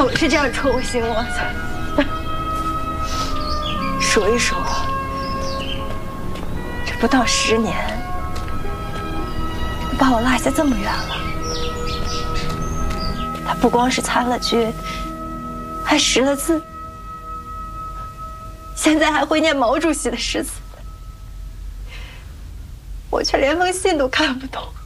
总是这样戳我心窝子。数一数，这不到10年，你把我落下这么远了。他不光是参了军，还识了字，现在还会念毛主席的诗词，我却连封信都看不懂。